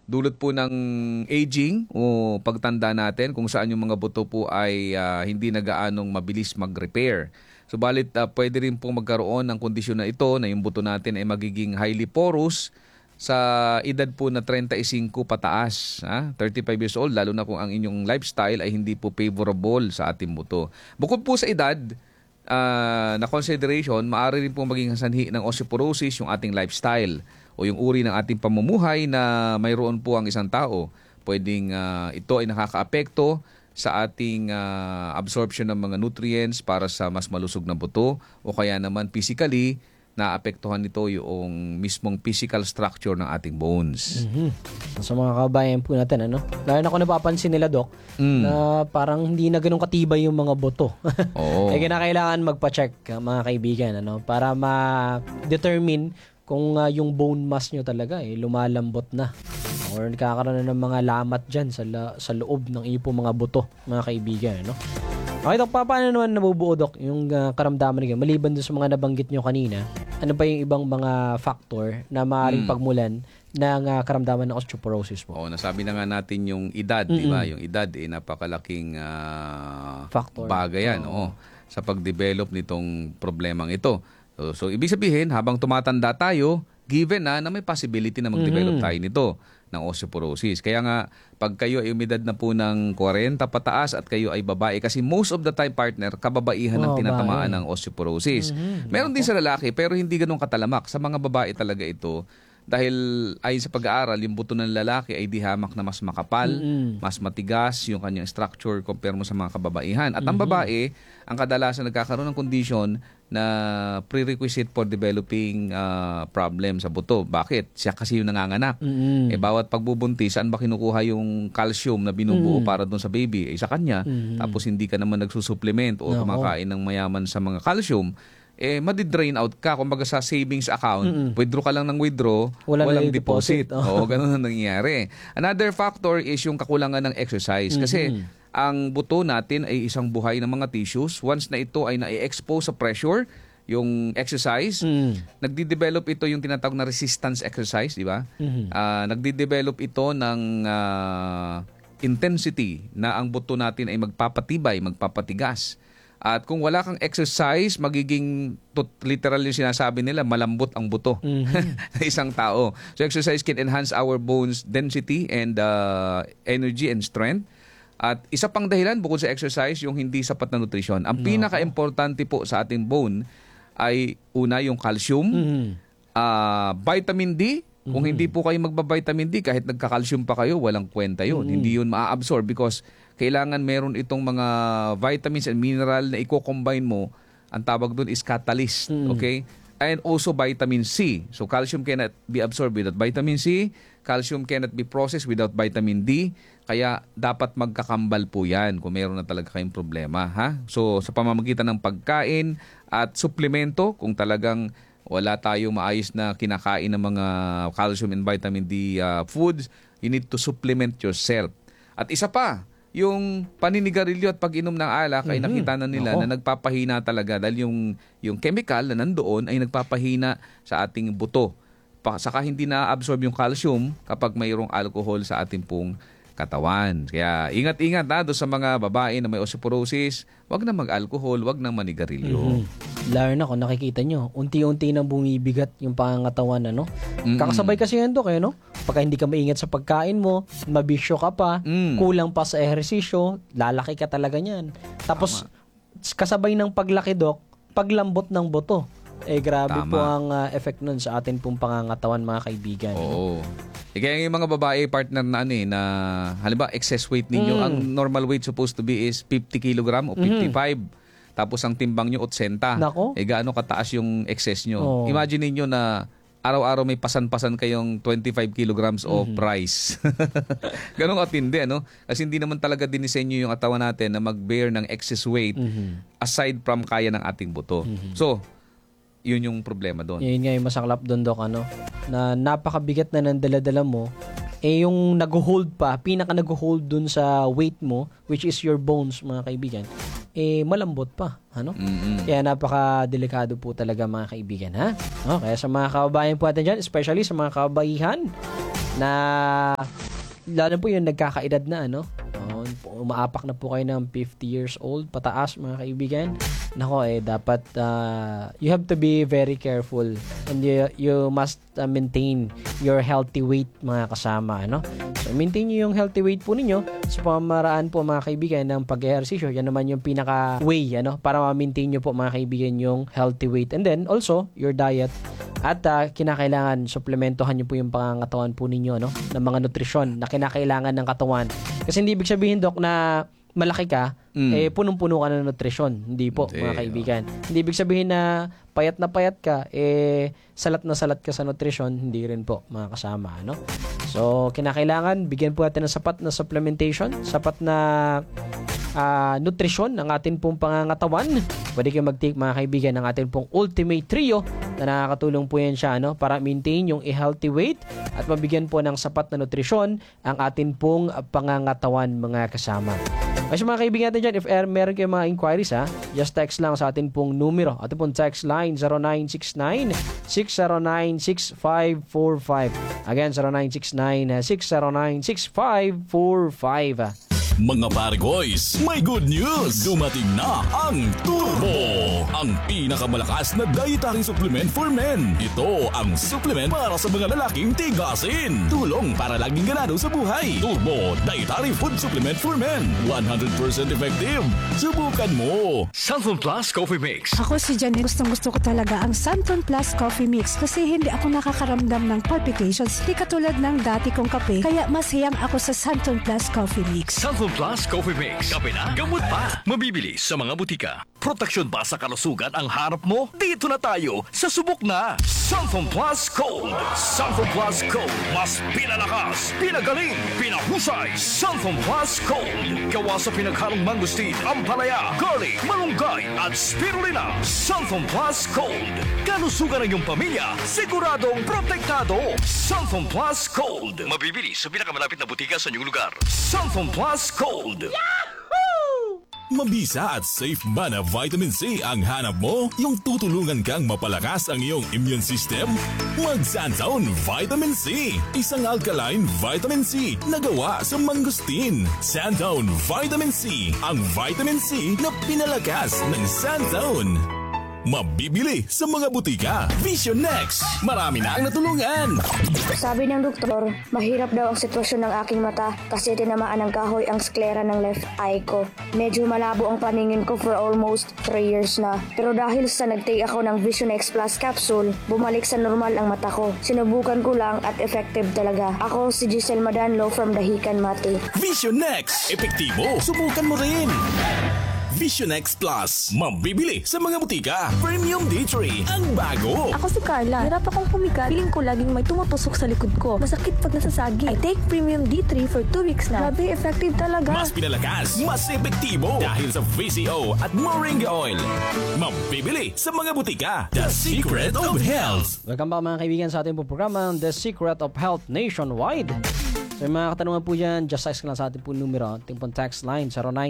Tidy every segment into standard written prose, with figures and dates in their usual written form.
dulot po ng aging o pagtanda natin kung saan yung mga buto po ay hindi na gaanong mabilis mag-repair. Subalit pwede rin po magkaroon ng kondisyon na ito na yung buto natin ay magiging highly porous sa edad po na 35 pataas, 35 years old, lalo na kung ang inyong lifestyle ay hindi po favorable sa ating buto. Bukod po sa edad na consideration, maaari rin po maging sanhi ng osteoporosis yung ating lifestyle o yung uri ng ating pamumuhay na mayroon po ang isang tao. Pwedeng ito ay nakakaapekto sa ating absorption ng mga nutrients para sa mas malusog na buto o kaya naman physically, naapektuhan nito yung mismong physical structure ng ating bones. Sa mga kabayan po natin, lalo na kung napapansin nila, Doc, na parang hindi na ganun katibay yung mga buto. Oo. Kinakailangan magpa-check, mga kaibigan, para ma-determine kung yung bone mass nyo talaga lumalambot na. Or nagkakaroon na ng mga lamat dyan sa loob ng iyong mga buto, mga kaibigan. Okay, Doc, paano naman nabubuo, Doc, yung karamdaman nyo? Maliban doon sa mga nabanggit nyo kanina, ano pa yung ibang mga factor na maaaring pagmulan ng karamdaman ng osteoporosis mo? Oo, nasabi na nga natin yung edad, di ba? Yung edad, napakalaking factor. Bagay yan, sa pag-develop nitong problemang ito. So, ibig sabihin, habang tumatanda tayo, given na may possibility na mag-develop tayo nito ng osteoporosis. Kaya nga, pag kayo ay umidad na po ng 40 pataas at kayo ay babae, kasi most of the time, partner, kababaihan ang tinatamaan ng osteoporosis. Meron din sa lalaki, pero hindi ganun katalamak. Sa mga babae talaga ito, dahil ayon sa pag-aaral, yung buto ng lalaki ay di hamak na mas makapal, mas matigas yung kanyang structure compare mo sa mga kababaihan. At ang babae, ang kadalasan nagkakaroon ng condition na prerequisite for developing problem sa buto. Bakit? Siya kasi yung nanganganak. Bawat pagbubuntis, saan ba kinukuha yung calcium na binubuo para doon sa baby? Sa kanya. Tapos hindi ka naman nagsusupplement o kumakain ng mayaman sa mga calcium. Madi-drain out ka. Kumbaga sa savings account, withdraw ka lang ng withdraw, walang deposit. Oo, ganun ang nangyayari. Another factor is yung kakulangan ng exercise. Kasi ang buto natin ay isang buhay ng mga tissues. Once na ito ay na-expose sa pressure, yung exercise, nagdi-develop ito yung tinatawag na resistance exercise, di ba? Nagdi-develop ito ng intensity na ang buto natin ay magpapatibay, magpapatigas. At kung wala kang exercise, magiging literal yung sinasabi nila, malambot ang buto ng isang tao. So exercise can enhance our bones density and energy and strength. At isa pang dahilan bukod sa exercise, yung hindi sapat na nutrisyon. Ang pinaka-importante po sa ating bone ay una yung calcium, vitamin D. Kung hindi po kayo magba-vitamin D, kahit nagka-calcium pa kayo, walang kwenta yun. Hindi yun ma-absorb because kailangan meron itong mga vitamins and mineral na i-combine mo. Ang tawag doon is catalyst. Okay? And also vitamin C. So calcium cannot be absorbed without vitamin C. Calcium cannot be processed without vitamin D. Kaya dapat magkakambal po yan kung meron na talaga kayong problema. So sa pamamagitan ng pagkain at suplemento, kung talagang wala tayong maayos na kinakain ng mga calcium and vitamin D foods, you need to supplement yourself. At isa pa, yung paninigarilyo at pag-inom ng alak ay nakita na nila na nagpapahina talaga dahil yung chemical na nandoon ay nagpapahina sa ating buto. Saka hindi na-absorb yung calcium kapag mayroong alcohol sa ating pong katawan. Kaya ingat-ingat doon sa mga babae na may osteoporosis, wag na mag-alcohol, wag na manigarilyo. Lalo na kung nakikita nyo, unti-unti nang bumibigat yung pangangatawan, Kakasabay kasi yan, Dok, Pagka hindi ka maingat sa pagkain mo, mabisyo ka pa, kulang pa sa ehersisyo, lalaki ka talaga niyan. Tapos, kasabay ng paglaki, Dok, paglambot ng buto. Grabe po ang effect nun sa atin pong pangangatawan, mga kaibigan. Oo. Kaya yung mga babae partner na na halimbawa excess weight ninyo, ang normal weight supposed to be is 50 kg o 55. Tapos ang timbang nyo 80. Nako. Gaano kataas yung excess nyo. Imagine niyo na araw-araw may pasan-pasan kayong 25 kilograms of rice. Ganun katindi, Kasi hindi naman talaga dinisenyo yung atawan natin na mag-bear ng excess weight aside from kaya ng ating buto. So, yun yung problema doon. Yun nga yung masaklap doon, Dok, na napakabigat na ng dala-dala mo, yung nag-hold pa, pinaka nag-hold doon sa weight mo, which is your bones, mga kaibigan, malambot pa, Kaya napaka-delikado po talaga, mga kaibigan, Kaya sa mga kababayan po natin dyan, especially sa mga kababaihan, na lalo po yung nagkakaedad na, ano? Umaapak na po kayo ng 50 years old, pataas mga kaibigan. Nako dapat you have to be very careful and you must maintain your healthy weight mga kasama, ano? So maintain niyo yung healthy weight po ninyo sa pamamaraan po mga kaibigan ng pag-ehersisyo. Yan naman yung pinaka way, ano, para ma-maintain niyo po mga kaibigan yung healthy weight. And then also your diet. At kinakailangan suplementohan niyo po yung pangangatawan po ninyo, no, ng mga nutrisyon na kinakailangan ng katawan. Kasi hindi ibig sabihin, Dok, na malaki ka, punong-puno ka ng nutrisyon. Hindi po, mga kaibigan. Hindi ibig sabihin na payat ka, salat na salat ka sa nutrisyon. Hindi rin po, mga kasama, no? So, kinakailangan, bigyan po natin ng sapat na supplementation, sapat na nutrisyon ng atin pong pangangatawan. Pwede kayo mag-take, mga kaibigan, ng atin pong Ultimate Trio na nakakatulong po yan siya, no, para maintain yung healthy weight at mabigyan po ng sapat na nutrisyon ang atin pong pangangatawan, mga kasama. Kasi mga kaibigan natin dyan, if meron kayong mga inquiries, just text lang sa atin pong numero. Atin pong text line 0969-609-6545. Again, 0969-609-6545. Mga Parigoys, may good news! Dumating na ang Turbo! Ang pinakamalakas na dietary supplement for men. Ito ang supplement para sa mga lalaking tigasin. Tulong para laging ganado sa buhay. Turbo Dietary Food Supplement for Men. 100% effective. Subukan mo! Santon Plus Coffee Mix. Ako si Janet. Gustong-gusto ko talaga ang Santon Plus Coffee Mix kasi hindi ako nakakaramdam ng palpitations. Di katulad ng dati kong kape. Kaya mas hiyang ako sa Santon Plus Coffee Mix. Santon Plus Coffee Mix. Kape na, gamot pa. Mabibili sa mga butika. Proteksyon ba sa kalusugan ang harap mo? Dito na tayo sa subok na Santon Plus Cold. Santon Plus Cold. Mas pinalakas, pinagaling, pinahusay. Santon Plus Cold. Gawa sa pinaghalong mangustin, ampalaya, garlic, malunggay at spirulina. Santon Plus Cold. Kalusugan ng iyong pamilya, siguradong protektado. Santon Plus Cold. Mabibili sa pinakamalapit na butika sa inyong lugar. Santon Plus Cold. Mabisa at safe ba na vitamin C ang hanap mo? Yung tutulungan kang mapalakas ang iyong immune system? Mag-Santown Vitamin C. Isang alkaline vitamin C na gawa sa mangustin. Santown Vitamin C. Ang vitamin C na pinalakas ng Santown. Mabibili sa mga butika. Vision Next. Marami na ang natulungan. Sabi ng doktor, mahirap daw ang sitwasyon ng aking mata kasi tinamaan ng kahoy ang sklera ng left eye ko. Medyo malabo ang paningin ko for almost 3 years na. Pero dahil sa nag-take ako ng Vision X Plus capsule, bumalik sa normal ang mata ko. Sinubukan ko lang at effective talaga. Ako si Giselle Madanlo from Dahican, Mate. Vision Next. Epektibo. Subukan mo rin. Vision X Plus. Mabibili sa mga butika. Premium D3. Ang bago. Ako si Carla. Hirap akong humiga. Feeling ko laging may tumutusok sa likod ko. Masakit pag nasasagi. I take Premium D3 for 2 weeks na. Grabe, effective talaga. Mas pinalakas. Mas epektibo. Dahil sa VCO at Moringa Oil. Mabibili sa mga butika. The Secret of Health. Welcome back mga kaibigan sa ating po programa The Secret of Health Nationwide. So yung mga katanungan po dyan, just text lang sa ating po numero. Ating po text line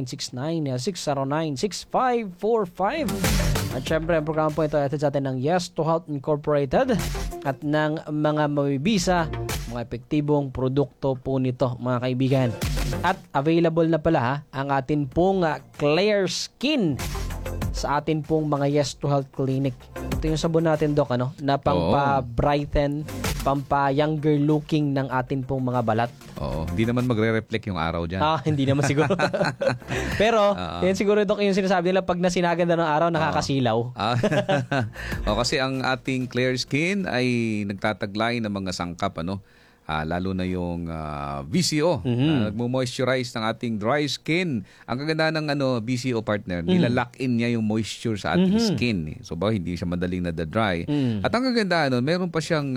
0969-609-6545. At syempre ang programa po ito ay sa atin ng Yes to Health Incorporated at ng mga mabibisa, mga epektibong produkto po nito mga kaibigan. At available na pala ang atin pong Clear Skin sa atin pong mga Yes to Health Clinic. Ito yung sabon natin, Doc, ano, na pampa-brighten, pampa-younger looking ng atin pong mga balat. Oo, hindi naman magre-reflect yung araw dyan. Hindi naman siguro. Pero, yan siguro, Doc, yung sinasabi nila, pag nasinaganda ng araw, nakakasilaw. Kasi ang ating Clear Skin ay nagtataglay ng mga sangkap, ano? Lalo na yung VCO. Nagmo-moisturize ng ating dry skin. Ang kaganda ng VCO partner, nilalock in niya yung moisture sa ating skin. So ba hindi siya madaling nadadry. At ang kaganda meron pa siyang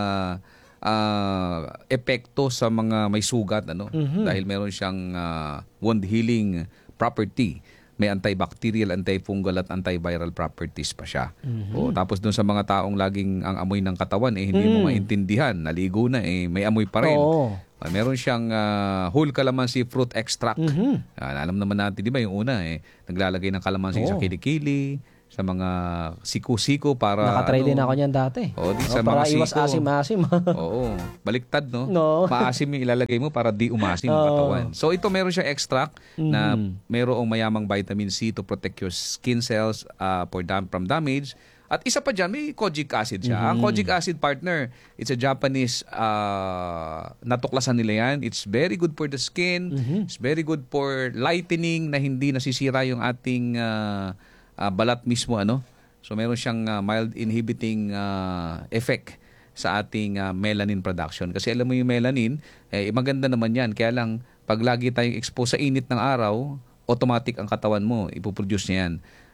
epekto sa mga may sugat, ano? Dahil meron siyang wound healing property. May antibacterial, antifungal at antiviral properties pa siya. Tapos dun sa mga taong laging ang amoy ng katawan hindi mo maintindihan, naligo na may amoy pa rin. Meron siyang whole calamansi fruit extract. Alam naman natin, di ba, yung una naglalagay ng kalamansi sa kilikili, sa mga siku-siku para Nakatry din ako niyan dati. sa para mga iwas siko. asim-asim. Oo, baliktad no? No. Maasim yung ilalagay mo para di umasim yung katawan. So ito meron siyang extract na merong mayamang vitamin C to protect your skin cells from damage. At isa pa dyan, may kojic acid siya. Ang kojic acid, partner, it's a Japanese, natuklasan nila yan. It's very good for the skin. It's very good for lightening na hindi nasisira yung ating balat mismo. So meron siyang mild inhibiting effect sa ating melanin production. Kasi alam mo yung melanin, maganda naman yan. Kaya lang, pag lagi tayong expose sa init ng araw, automatic ang katawan mo, ipoproduce niya yan.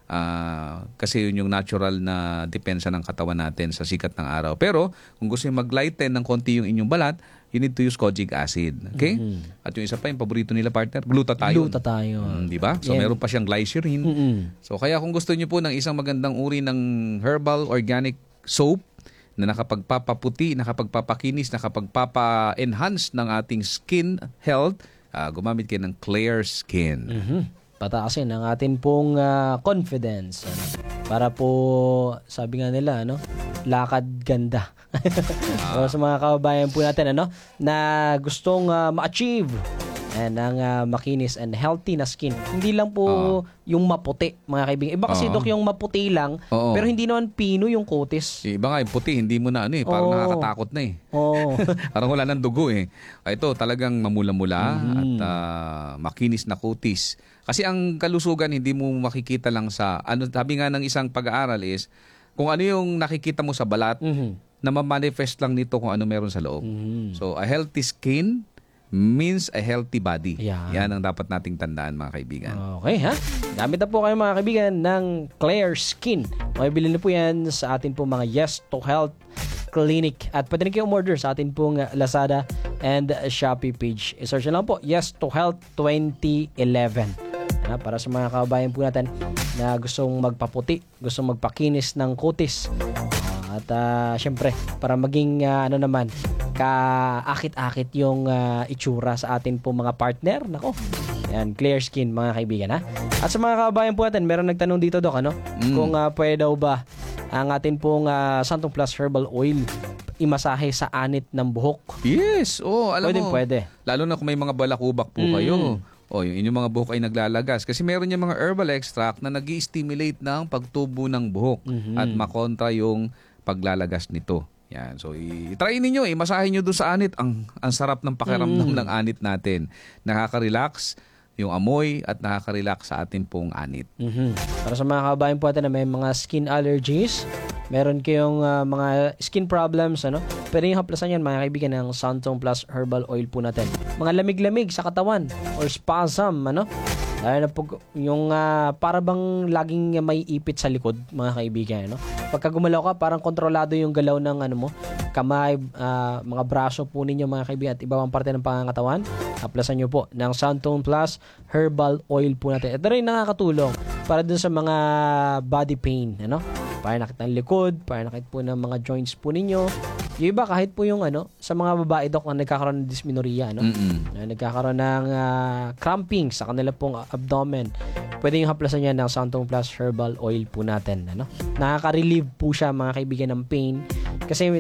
Kasi yun yung natural na depensa ng katawan natin sa sikat ng araw. Pero kung gusto nyo mag-lighten ng konti yung inyong balat, you need to use kojic acid. Okay? At yung isa pa, yung paborito nila, partner, glutathione. Glutathione. Di ba? So meron pa siyang glycerin. So kaya kung gusto nyo po ng isang magandang uri ng herbal organic soap na nakapagpapaputi, nakapagpapakinis, nakapagpapa-enhance ng ating skin health, gumamit kayo ng Clear Skin. Pataasin ang atin pong confidence. Para po, sabi nga nila, lakad ganda. So, sa mga kababayan po natin, na gustong ma-achieve ng makinis and healthy na skin. Hindi lang po yung maputi, mga kaibigan. Iba kasi, Dok, yung maputi lang, pero hindi naman pino yung kutis. Iba nga, yung puti, hindi mo na parang nakakatakot na parang wala ng dugo Ito, talagang mamula-mula at makinis na kutis. Kasi ang kalusugan, hindi mo makikita lang sa, sabi nga ng isang pag-aaral is, kung ano yung nakikita mo sa balat, na ma-manifest lang nito kung ano meron sa loob. So, a healthy skin means a healthy body. Yan ang dapat nating tandaan, mga kaibigan. Okay, ha? Gamit na po kayo, mga kaibigan, ng Clear Skin. Makibili na po yan sa atin po mga Yes to Health Clinic. At pwede rin kayo umorder sa atin pong Lazada and Shopee page. I-search na lang po, Yes to Health 2011. Para sa mga kababayan po natin na gustong magpaputi, gustong magpakinis ng kutis. At syempre, para maging kaakit-akit yung itsura sa atin po mga partner. Nako, yan, Clear Skin, mga kaibigan, ha? At sa mga kababayan po natin, meron nagtanong dito, Dok, kung pwede daw ba ang atin pong Santong Plus Herbal Oil imasahe sa anit ng buhok. Yes, alam mo. Pwede. Lalo na kung may mga balakubak po kayo. Yung inyong mga buhok ay naglalagas. Kasi meron yung mga herbal extract na nag-i-stimulate ng pagtubo ng buhok at makontra yung paglalagas nito. Yan. So, i-try ninyo, masahe nyo doon sa anit. Ang sarap ng pakiramdam ng anit natin. Nakaka-relax yung amoy at nakaka-relax sa atin pong anit. Para sa mga kababayan po natin na may mga skin allergies, meron kayong mga skin problems, pwede yung haplasan yan, mga kaibigan, ng Santong Plus Herbal Oil po natin. Mga lamig-lamig sa katawan or spasm, Lalo na po yung para bang laging may ipit sa likod, mga kaibigan, Pagka gumalaw ka, parang kontrolado yung galaw ng kamay, mga braso po ninyo, mga kaibigan, at iba pang parte ng pangangatawan. Haplasan nyo po ng Santong Plus Herbal Oil po natin. Ito rin nakakatulong para dun sa mga body pain, para nakita ng likod, para nakita po ng mga joints po ninyo. Yung iba, kahit po yung sa mga babae, Dok, na nagkakaroon ng dysmenorrhea, na nagkakaroon ng cramping sa kanila pong abdomen, pwede yung haplasan niya ng Santong Plus Herbal Oil po natin. Nakaka-relieve po siya, mga kaibigan, ng pain. Kasi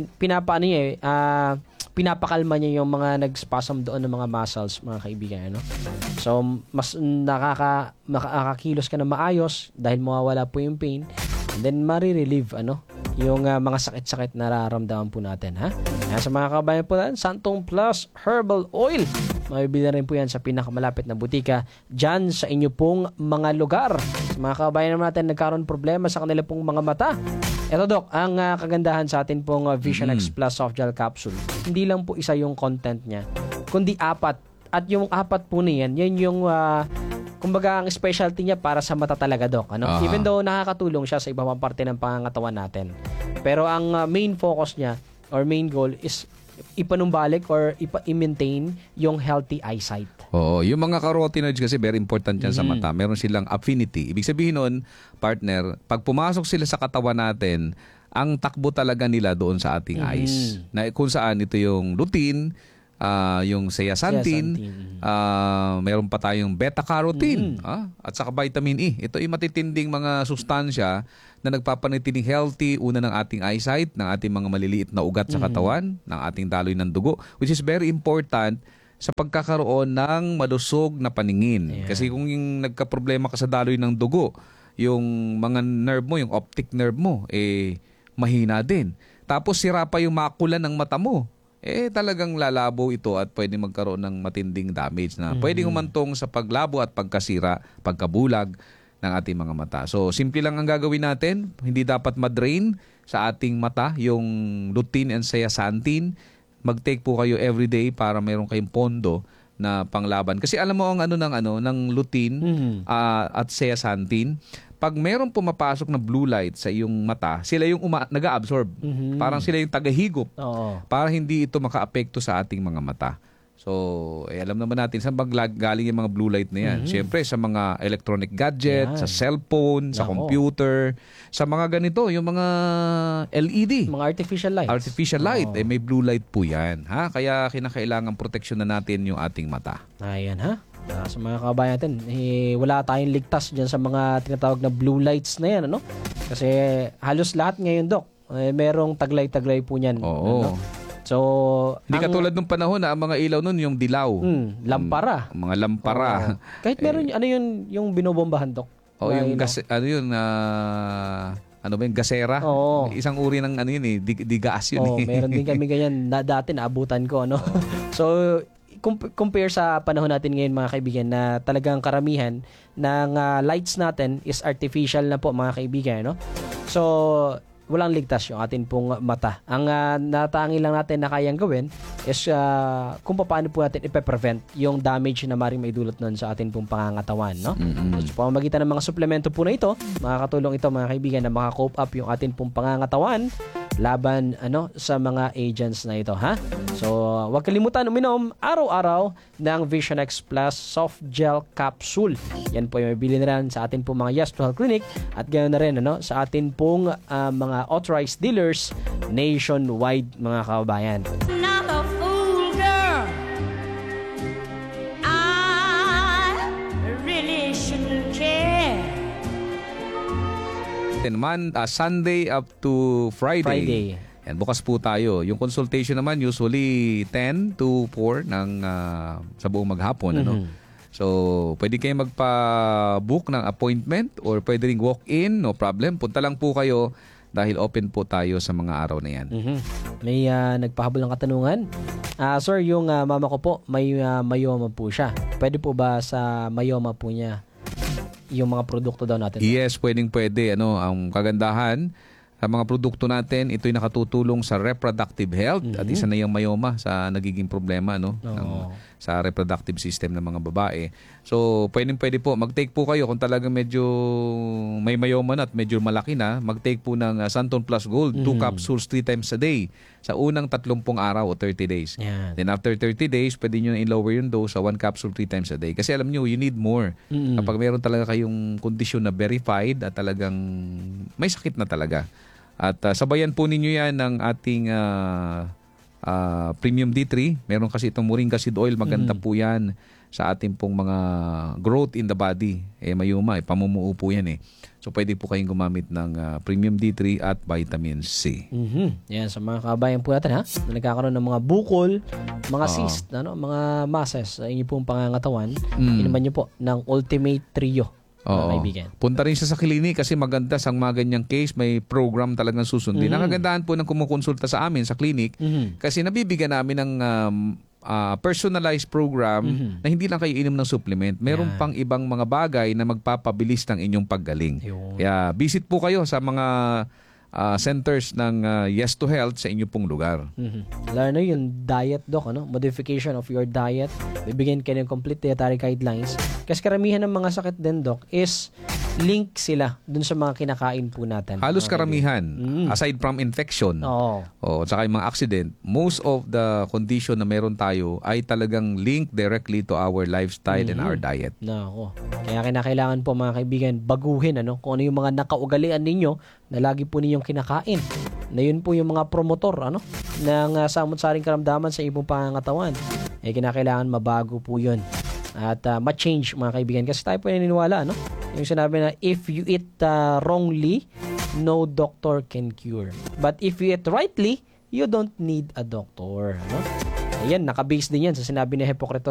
pinapakalma niya yung mga nag-spasm doon ng mga muscles, mga kaibigan. So, mas makakakilos ka na maayos dahil mawawala po yung pain. And then, marirelieve, yung mga sakit-sakit na nararamdaman po natin, ha? Sa mga kabayan po natin, Santong Plus Herbal Oil. Mabibili na rin po yan sa pinakamalapit na butika dyan sa inyo pong mga lugar. Sa mga kabayan natin, nagkaroon problema sa kanila pong mga mata. Ito, Dok, ang kagandahan sa atin pong Vision X Plus Soft Gel Capsule. Hindi lang po isa yung content niya, kundi 4. At yung 4 po niyan, yan yung kumbaga ang specialty niya para sa mata talaga, Dok. Even though nakakatulong siya sa iba pang parte ng pangangatawan natin. Pero ang main focus niya or main goal is ipanumbalik or i-maintain yung healthy eyesight. Yung mga carotenoids kasi very important yan sa mata. Meron silang affinity. Ibig sabihin nun, partner, pag pumasok sila sa katawan natin, ang takbo talaga nila doon sa ating eyes. Na kung saan ito yung lutein, yung zeaxanthin, meron pa tayong beta-carotene, at saka vitamin E. Ito ay matitinding mga sustansya na nagpapanatiling healthy, una ng ating eyesight, ng ating mga maliliit na ugat sa katawan, ng ating daloy ng dugo, which is very important sa pagkakaroon ng malusog na paningin. Kasi kung yung nagka-problema ka sa daloy ng dugo, yung mga nerve mo, yung optic nerve mo, mahina din. Tapos sira pa yung makula ng mata mo. Talagang lalabo ito at pwede magkaroon ng matinding damage na pwedeng humantong sa paglabo at pagkasira, pagkabulag ng ating mga mata. So, simple lang ang gagawin natin. Hindi dapat ma-drain sa ating mata yung lutein and zeaxanthin. Mag-take po kayo everyday para meron kayong pondo na panglaban. Kasi alam mo ang ng lutein at zeaxanthin, pag meron pumapasok na blue light sa iyong mata, sila yung nag-a-absorb. Parang sila yung tagahigop para hindi ito maka-apekto sa ating mga mata. So, alam naman natin saan galing yung mga blue light na yan. Siyempre, sa mga electronic gadget, sa cellphone, sa computer, sa mga ganito, yung mga LED. Mga artificial lights. Artificial light. May blue light po yan. Kaya kinakailangan proteksyon na natin yung ating mata. Ayan sa mga kabayan natin, wala tayong ligtas dyan sa mga tinatawag na blue lights na yan. Kasi halos lahat ngayon, Dok, merong taglay-taglay po niyan. Oo. So, hindi katulad nung panahon na ang mga ilaw nun yung dilaw. Lampara. Mga lampara. Kahit meron, yung binobombahan, Dok? Yung gasera. Isang uri ng gas yun. Meron din kami ganyan na dati naabutan ko. So, compare sa panahon natin ngayon, mga kaibigan, na talagang karamihan ng lights natin is artificial na po, mga kaibigan. So, walang ligtas yung atin pong mata. Ang natangi lang natin na kayang gawin is kung paano po natin ipe-prevent yung damage na maring maidulot nun sa atin pong pangangatawan. So, pamamagitan ng mga suplemento po na ito, makakatulong ito, mga kaibigan, na maka-cope up yung atin pong pangangatawan laban sa mga agents na ito. So, huwag kalimutan uminom araw-araw ng Vision X Plus Soft Gel Capsule. Yan po yung mabili na rin sa atin pong mga Yes to Health Clinic at ganoon na rin sa atin pong mga authorized dealers nationwide, mga kababayan. Not a fool, girl. I really shouldn't care. Sunday up to Friday. Yan, bukas po tayo. Yung consultation naman usually 10 to 4 sa buong maghapon. So, pwede kayo magpa-book ng appointment or pwede ring walk-in, no problem. Punta lang po kayo dahil open po tayo sa mga araw na yan. May nagpahabol ng katanungan. Sir, yung mama ko po, may myoma po siya. Pwede po ba sa myoma po niya yung mga produkto daw natin? Yes, pwede. Ang kagandahan sa mga produkto natin, ito'y nakatutulong sa reproductive health at isa na yung myoma sa nagiging problema sa reproductive system ng mga babae. So, pwede po. Mag-take po kayo kung talagang medyo may myoma na at medyo malaki na, mag-take po ng Santon Plus Gold, 2 capsules 3 times a day sa unang 30 araw o 30 days. Yeah. Then after 30 days, pwede nyo na i-lower yung dose sa 1 capsule 3 times a day. Kasi alam nyo, you need more. Kapag meron talaga kayong kondisyon na verified at talagang may sakit na talaga. At sabayan po ninyo yan ng ating Premium D3. Meron kasi itong Moringa Seed Oil. Maganda po yan sa ating pong mga growth in the body. Mayuma, pamumuo po yan . So, pwede po kayong gumamit ng Premium D3 at Vitamin C. Yan, sa mga kabayan po natin, na nagkakaroon ng mga bukol, mga cyst, mga masses sa inyo pong pangangatawan, inuman nyo po ng Ultimate Trio. Punta rin siya sa klinik kasi maganda sa mga ganyang case, may program talagang susundin. Ang kagandahan po ng kumukonsulta sa amin sa klinik kasi nabibigyan namin ng personalized program na hindi lang kayo inom ng supplement. Meron pang ibang mga bagay na magpapabilis ng inyong paggaling. Kaya visit po kayo sa mga centers ng Yes to Health sa inyo pong lugar. Lalo na yung diet, Doc, modification of your diet. Bibigyan kayo ng complete dietary guidelines. Kasi karamihan ng mga sakit din, Doc, is link sila dun sa mga kinakain po natin. Halos karamihan, aside from infection, tsaka yung mga accident, most of the condition na meron tayo ay talagang linked directly to our lifestyle and our diet. Kaya kinakailangan po, mga kaibigan, baguhin kung ano yung mga nakaugalian ninyo na lagi po ninyong kinakain. na yun po yung mga promotor ng samot-saring karamdaman sa ibong pangangatawan. Kinakailangan mabago po yun. At ma-change mga kaibigan. Kasi tayo po naniniwala, yung sinabi na if you eat wrongly, no doctor can cure. But if you eat rightly, you don't need a doctor. Ayan, nakabase din yan sa sinabi ni Hippocrates